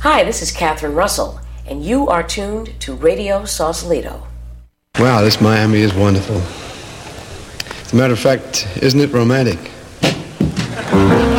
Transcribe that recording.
Hi, this is Catherine Russell, and you are tuned to Radio Sausalito. Wow, this Miami is wonderful. As a matter of fact, isn't it romantic?